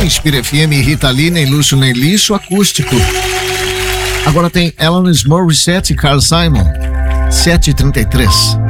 Inspira FM, Rita Lee, Nem Luxo Nem Lixo, acústico. Agora tem Alanis Morissette e Carl Simon, 7h33.